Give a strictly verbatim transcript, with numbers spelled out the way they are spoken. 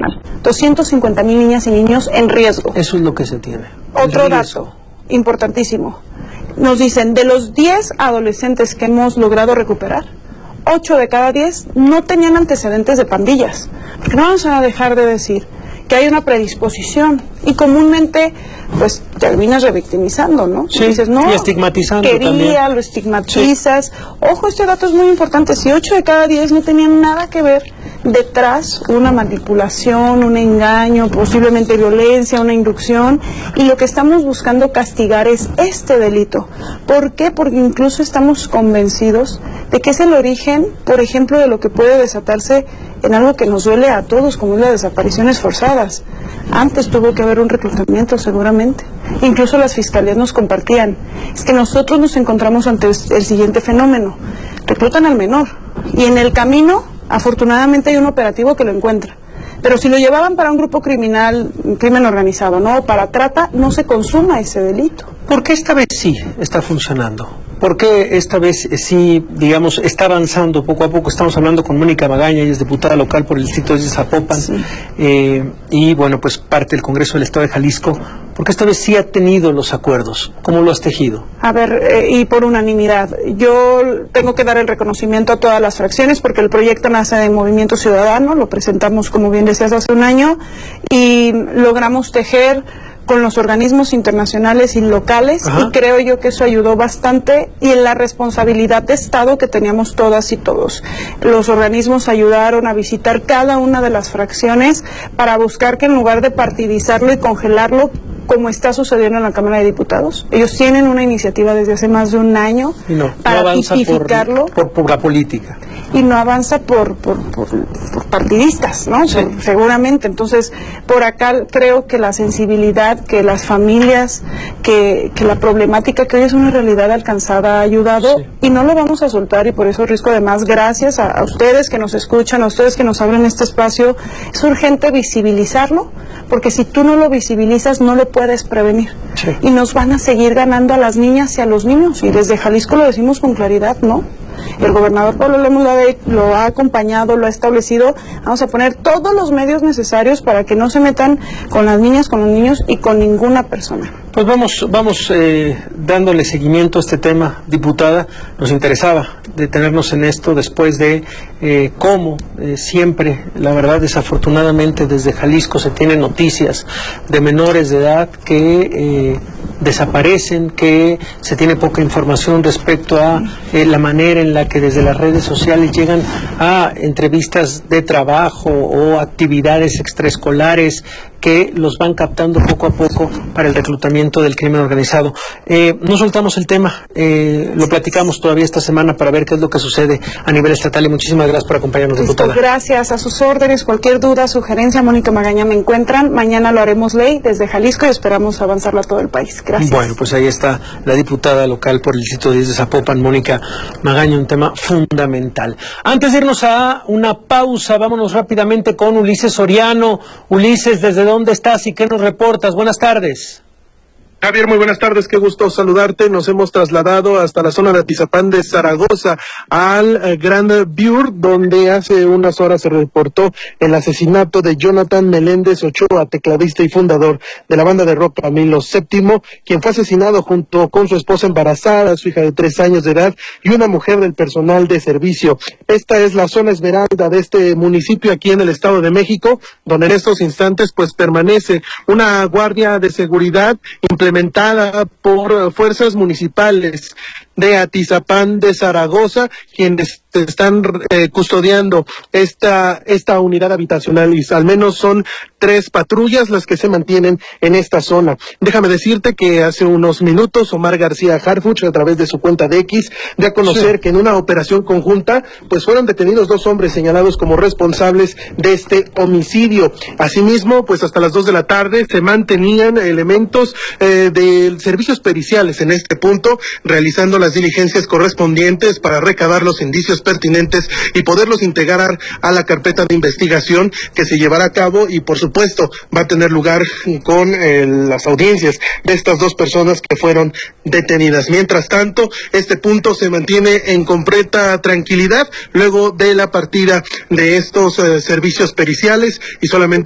nacional. doscientas cincuenta mil niñas y niños en riesgo. Eso es lo que se tiene. Otro dato importantísimo. Nos dicen, de los diez adolescentes que hemos logrado recuperar, ocho de cada diez no tenían antecedentes de pandillas. Porque no vamos a dejar de decir que hay una predisposición y comúnmente pues terminas revictimizando, ¿no? Sí, dices, no, y estigmatizando quería, también. Lo estigmatizas. Sí. Ojo, este dato es muy importante. Si ocho de cada diez no tenían nada que ver detrás, una manipulación, un engaño, posiblemente violencia, una inducción, y lo que estamos buscando castigar es este delito. ¿Por qué? Porque incluso estamos convencidos de que es el origen, por ejemplo, de lo que puede desatarse en algo que nos duele a todos, como es las desapariciones forzadas. Antes tuvo que haber un reclutamiento, seguramente. Incluso las fiscalías nos compartían. Es que nosotros nos encontramos ante el siguiente fenómeno. Reclutan al menor. Y en el camino, afortunadamente, hay un operativo que lo encuentra. Pero si lo llevaban para un grupo criminal, un crimen organizado, ¿no? Para trata, no se consuma ese delito. ¿Por qué esta vez sí está funcionando? ¿Por qué esta vez sí, digamos, está avanzando poco a poco? Estamos hablando con Mónica Magaña, ella es diputada local por el distrito de Zapopan, sí. eh, y bueno, pues parte del Congreso del Estado de Jalisco. ¿Por qué esta vez sí ha tenido los acuerdos? ¿Cómo lo has tejido? A ver, eh, y por unanimidad. Yo tengo que dar el reconocimiento a todas las fracciones porque el proyecto nace de Movimiento Ciudadano, lo presentamos, como bien decías, hace un año, y logramos tejer con los organismos internacionales y locales. Ajá. Y creo yo que eso ayudó bastante, y en la responsabilidad de Estado que teníamos todas y todos. Los organismos ayudaron a visitar cada una de las fracciones para buscar que en lugar de partidizarlo y congelarlo, como está sucediendo en la Cámara de Diputados, ellos tienen una iniciativa desde hace más de un año no, para no avanza tipificarlo. Por, por, por la política. Y no avanza por, por, por, por partidistas, ¿no? Sí. Por, seguramente. Entonces, por acá creo que la sensibilidad, que las familias, que, que la problemática que hoy es una realidad alcanzada ha ayudado, sí. Y no lo vamos a soltar, y por eso Risco, además, gracias a, a ustedes que nos escuchan, a ustedes que nos abren este espacio, es urgente visibilizarlo, porque si tú no lo visibilizas, no lo puedes prevenir. Sí. Y nos van a seguir ganando a las niñas y a los niños, y desde Jalisco lo decimos con claridad, ¿no? El gobernador Pablo Lemos lo ha, lo ha acompañado, lo ha establecido. Vamos a poner todos los medios necesarios para que no se metan con las niñas, con los niños y con ninguna persona. Pues vamos, vamos eh, dándole seguimiento a este tema, diputada. Nos interesaba detenernos en esto después de eh, cómo eh, siempre, la verdad, desafortunadamente desde Jalisco se tienen noticias de menores de edad que eh, desaparecen, que se tiene poca información respecto a eh, la manera en la que desde las redes sociales llegan a entrevistas de trabajo o actividades extraescolares que los van captando poco a poco para el reclutamiento del crimen organizado. Eh, no soltamos el tema, eh, lo platicamos todavía esta semana para ver qué es lo que sucede a nivel estatal, y muchísimas gracias por acompañarnos, diputada. Gracias, a sus órdenes, cualquier duda, sugerencia, Mónica Magaña me encuentran. Mañana lo haremos ley desde Jalisco y esperamos avanzarlo a todo el país. Gracias. Bueno, pues ahí está la diputada local por el distrito diez de Zapopan, Mónica Magaña, un tema fundamental. Antes de irnos a una pausa, vámonos rápidamente con Ulises Soriano. Ulises, ¿desde dónde estás y qué nos reportas? Buenas tardes. Javier, muy buenas tardes, qué gusto saludarte. Nos hemos trasladado hasta la zona de Atizapán de Zaragoza, al eh, Grand Bure, donde hace unas horas se reportó el asesinato de Jonathan Meléndez Ochoa, tecladista y fundador de la banda de rock Camilo séptimo, quien fue asesinado junto con su esposa embarazada, su hija de tres años de edad y una mujer del personal de servicio. Esta es la zona esmeralda de este municipio aquí en el Estado de México, donde en estos instantes pues permanece una guardia de seguridad implementada por fuerzas municipales de Atizapán de Zaragoza, quienes están eh, custodiando esta esta unidad habitacional, y al menos son tres patrullas las que se mantienen en esta zona. Déjame decirte que hace unos minutos Omar García Harfuch, a través de su cuenta de X, dio a conocer sí. que en una operación conjunta pues fueron detenidos dos hombres señalados como responsables de este homicidio. Asimismo, pues hasta las dos de la tarde se mantenían elementos eh, de servicios periciales en este punto, realizando las diligencias correspondientes para recabar los indicios pertinentes y poderlos integrar a la carpeta de investigación que se llevará a cabo, y por supuesto va a tener lugar con eh, las audiencias de estas dos personas que fueron detenidas. Mientras tanto, este punto se mantiene en completa tranquilidad luego de la partida de estos eh, servicios periciales, y solamente